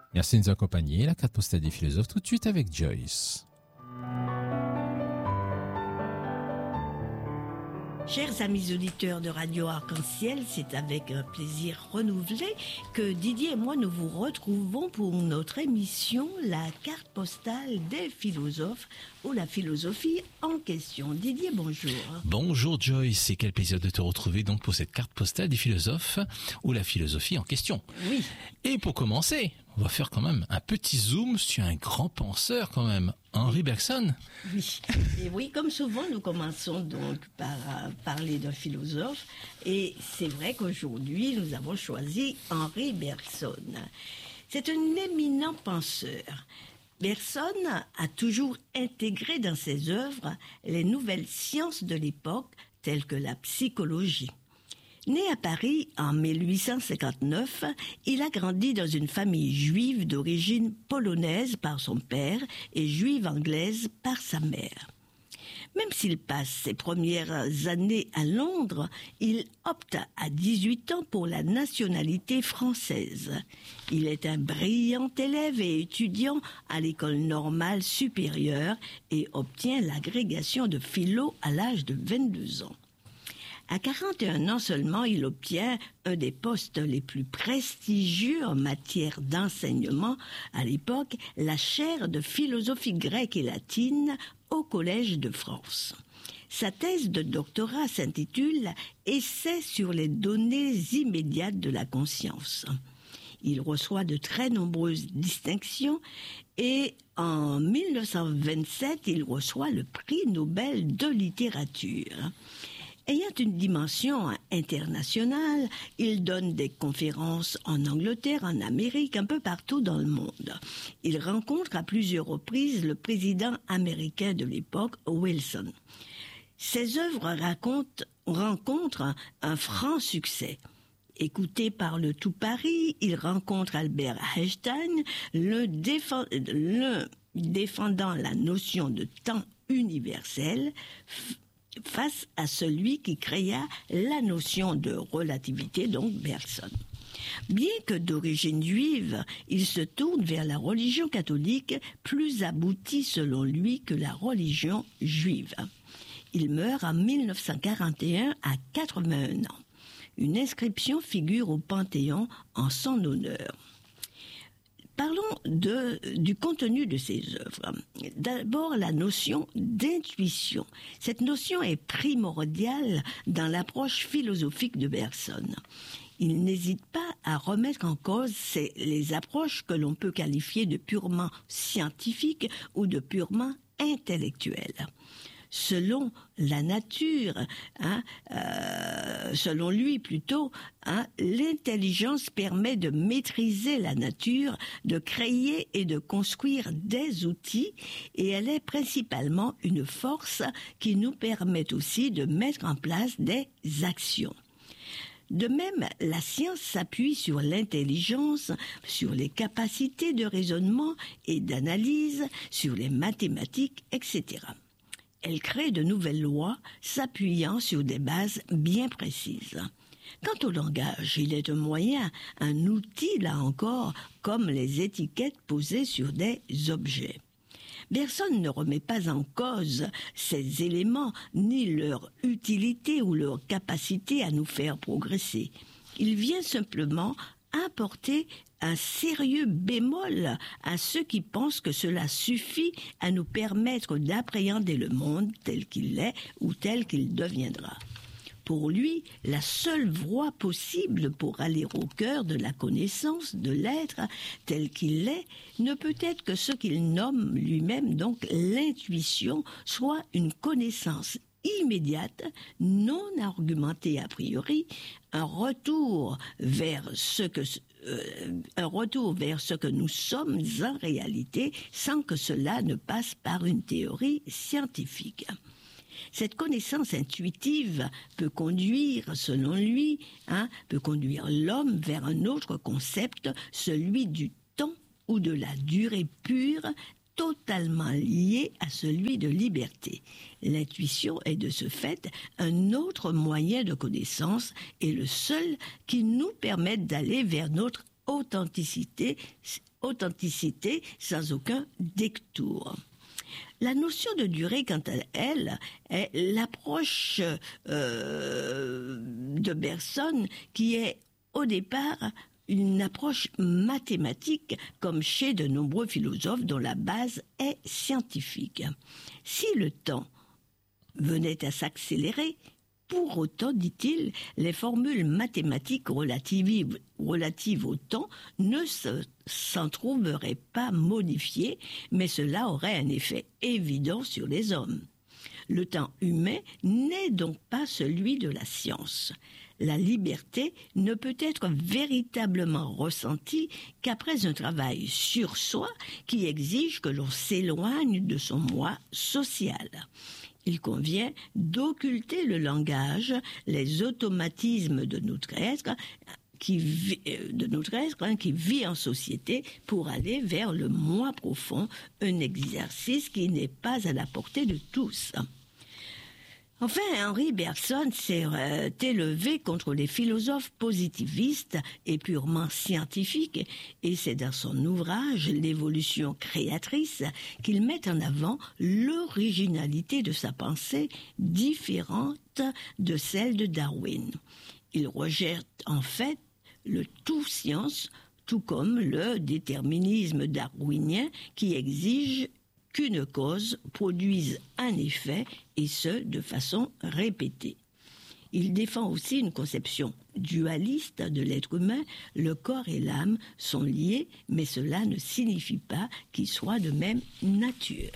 Merci de nous accompagner. La carte postale des philosophes tout de suite avec Joyce. Chers amis auditeurs de Radio Arc-en-Ciel, c'est avec un plaisir renouvelé que Didier et moi nous vous retrouvons pour notre émission La carte postale des philosophes ou la philosophie en question. Didier, bonjour. Bonjour Joyce, et quel plaisir de te retrouver donc pour cette carte postale des philosophes ou la philosophie en question. Oui. Et pour commencer, on va faire quand même un petit zoom sur un grand penseur quand même, Henri Bergson. Oui, et oui, comme souvent, nous commençons donc par parler d'un philosophe. Et c'est vrai qu'aujourd'hui, nous avons choisi Henri Bergson. C'est un éminent penseur. Bergson a toujours intégré dans ses œuvres les nouvelles sciences de l'époque, telles que la psychologie. Né à Paris en 1859, il a grandi dans une famille juive d'origine polonaise par son père et juive anglaise par sa mère. Même s'il passe ses premières années à Londres, il opte à 18 ans pour la nationalité française. Il est un brillant élève et étudiant à l'école normale supérieure et obtient l'agrégation de philo à l'âge de 22 ans. À 41 ans seulement, il obtient un des postes les plus prestigieux en matière d'enseignement, à l'époque, la chaire de philosophie grecque et latine au Collège de France. Sa thèse de doctorat s'intitule « Essai sur les données immédiates de la conscience ». Il reçoit de très nombreuses distinctions et en 1927, il reçoit le prix Nobel de littérature. Ayant une dimension internationale, il donne des conférences en Angleterre, en Amérique, un peu partout dans le monde. Il rencontre à plusieurs reprises le président américain de l'époque, Wilson. Ses œuvres rencontrent un franc succès. Écouté par le tout Paris, il rencontre Albert Einstein, l'un défendant la notion de temps universel, face à celui qui créa la notion de relativité, donc Bergson. Bien que d'origine juive, il se tourne vers la religion catholique, plus aboutie selon lui que la religion juive. Il meurt en 1941 à 81 ans. Une inscription figure au Panthéon en son honneur. Parlons du contenu de ses œuvres. D'abord, la notion d'intuition. Cette notion est primordiale dans l'approche philosophique de Bergson. Il n'hésite pas à remettre en cause les approches que l'on peut qualifier de purement scientifiques ou de purement intellectuelles. Selon la nature, selon lui plutôt, l'intelligence permet de maîtriser la nature, de créer et de construire des outils, et elle est principalement une force qui nous permet aussi de mettre en place des actions. De même, la science s'appuie sur l'intelligence, sur les capacités de raisonnement et d'analyse, sur les mathématiques, etc. Elle crée de nouvelles lois s'appuyant sur des bases bien précises. Quant au langage, il est un moyen, un outil là encore, comme les étiquettes posées sur des objets. Bergson ne remet pas en cause ces éléments, ni leur utilité ou leur capacité à nous faire progresser. Il vient simplement apporter un sérieux bémol à ceux qui pensent que cela suffit à nous permettre d'appréhender le monde tel qu'il est ou tel qu'il deviendra. Pour lui, la seule voie possible pour aller au cœur de la connaissance de l'être tel qu'il est ne peut être que ce qu'il nomme lui-même donc l'intuition, soit une connaissance immédiate, non argumentée a priori, un retour vers ce que nous sommes en réalité, sans que cela ne passe par une théorie scientifique. Cette connaissance intuitive peut conduire, selon lui, peut conduire l'homme vers un autre concept, celui du temps ou de la durée pure, totalement lié à celui de liberté. L'intuition est de ce fait un autre moyen de connaissance et le seul qui nous permette d'aller vers notre authenticité sans aucun détour. La notion de durée, quant à elle, est l'approche de Bergson qui est au départ une approche mathématique comme chez de nombreux philosophes dont la base est scientifique. Si le temps venait à s'accélérer, pour autant, dit-il, les formules mathématiques relatives au temps ne s'en trouveraient pas modifiées, mais cela aurait un effet évident sur les hommes. Le temps humain n'est donc pas celui de la science. La liberté ne peut être véritablement ressentie qu'après un travail sur soi qui exige que l'on s'éloigne de son moi social. Il convient d'occulter le langage, les automatismes de notre être qui vit en société pour aller vers le moi profond, un exercice qui n'est pas à la portée de tous. Enfin, Henri Bergson s'est élevé contre les philosophes positivistes et purement scientifiques, et c'est dans son ouvrage « L'évolution créatrice » qu'il met en avant l'originalité de sa pensée différente de celle de Darwin. Il rejette en fait le tout science, tout comme le déterminisme darwinien qui exige qu'une cause produise un effet, et ce, de façon répétée. Il défend aussi une conception dualiste de l'être humain. Le corps et l'âme sont liés, mais cela ne signifie pas qu'ils soient de même nature.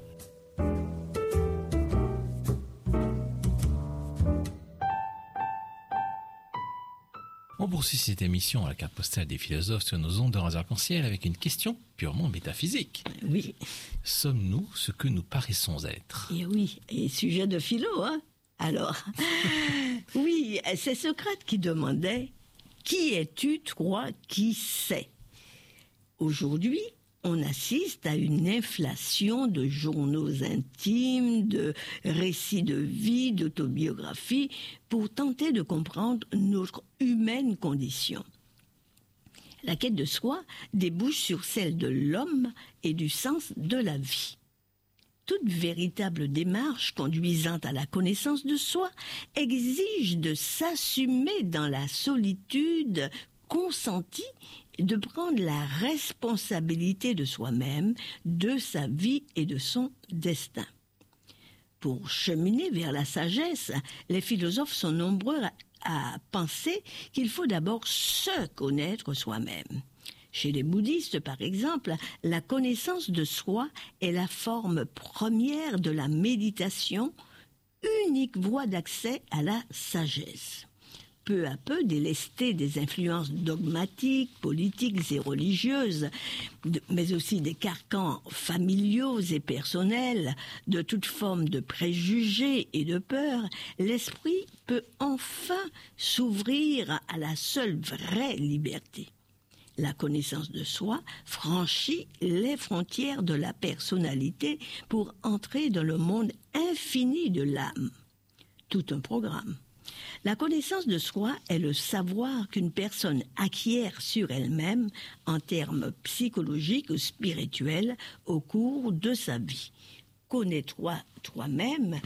On poursuit cette émission à la carte postale des philosophes sur nos ondes de radio arc-en-ciel avec une question purement métaphysique. Oui. Sommes-nous ce que nous paraissons être ? Et oui, et sujet de philo, hein ? Alors, oui, c'est Socrate qui demandait « Qui es-tu, toi, qui sais ?» Aujourd'hui, on assiste à une inflation de journaux intimes, de récits de vie, d'autobiographies, pour tenter de comprendre notre humaine condition. La quête de soi débouche sur celle de l'homme et du sens de la vie. Toute véritable démarche conduisant à la connaissance de soi exige de s'assumer dans la solitude consentie, de prendre la responsabilité de soi-même, de sa vie et de son destin. Pour cheminer vers la sagesse, les philosophes sont nombreux à penser qu'il faut d'abord se connaître soi-même. Chez les bouddhistes, par exemple, la connaissance de soi est la forme première de la méditation, unique voie d'accès à la sagesse. Peu à peu délestés des influences dogmatiques, politiques et religieuses, mais aussi des carcans familiaux et personnels, de toute forme de préjugés et de peur, l'esprit peut enfin s'ouvrir à la seule vraie liberté. La connaissance de soi franchit les frontières de la personnalité pour entrer dans le monde infini de l'âme. Tout un programme. La connaissance de soi est le savoir qu'une personne acquiert sur elle-même en termes psychologiques ou spirituels au cours de sa vie. Connais-toi toi-même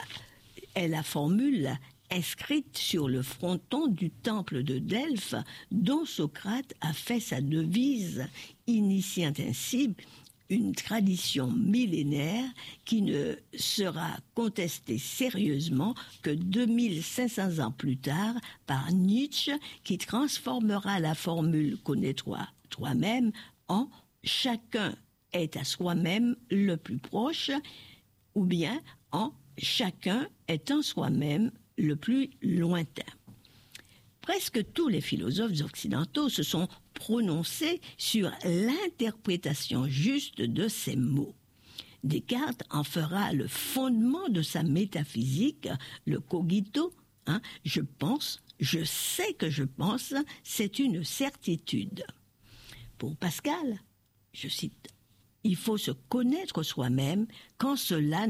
est la formule inscrite sur le fronton du temple de Delphes dont Socrate a fait sa devise, initiant ainsi une tradition millénaire qui ne sera contestée sérieusement que 2500 ans plus tard par Nietzsche, qui transformera la formule « connais-toi toi-même » en « chacun est à soi-même le plus proche » ou bien en « chacun est en soi-même le plus lointain ». Presque tous les philosophes occidentaux se sont prononcés sur l'interprétation juste de ces mots. Descartes en fera le fondement de sa métaphysique, le cogito, je pense, je sais que je pense, c'est une certitude. Pour Pascal, je cite, « Il faut se connaître soi-même quand cela